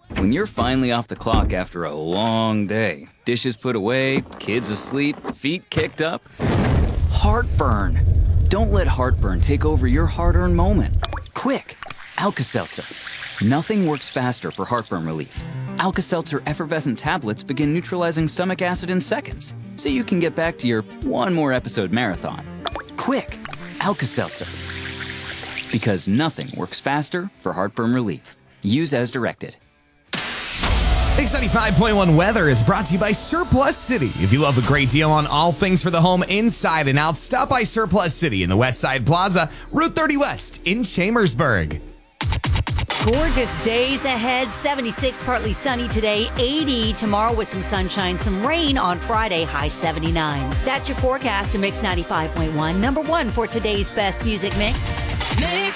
When you're finally off the clock after a long day, dishes put away, kids asleep, feet kicked up, heartburn. Don't let heartburn take over your hard-earned moment. Quick, Alka-Seltzer. Nothing works faster for heartburn relief. Alka-Seltzer effervescent tablets begin neutralizing stomach acid in seconds, so you can get back to your one more episode marathon. Quick, Alka-Seltzer. Because nothing works faster for heartburn relief. Use as directed. Mix 95.1 weather is brought to you by Surplus City. If you love a great deal on all things for the home inside and out, stop by Surplus City in the West Side Plaza, Route 30 West in Chambersburg. Gorgeous days ahead. 76, partly sunny today. 80 tomorrow with some sunshine, some rain on Friday, high 79. That's your forecast to Mix 95.1. Number one for today's best music mix.